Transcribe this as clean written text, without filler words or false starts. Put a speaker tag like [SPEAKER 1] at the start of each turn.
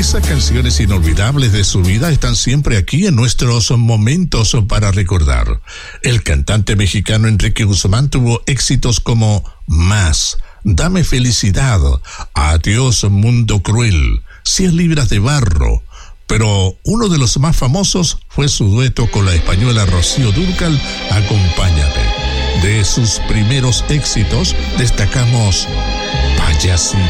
[SPEAKER 1] Esas canciones inolvidables de su vida están siempre aquí en nuestros momentos para recordar. El cantante mexicano Enrique Guzmán tuvo éxitos como Más, Dame Felicidad, Adiós Mundo Cruel, 100 libras de barro. Pero uno de los más famosos fue su dueto con la española Rocío Dúrcal, Acompáñame. De sus primeros éxitos destacamos Payasito.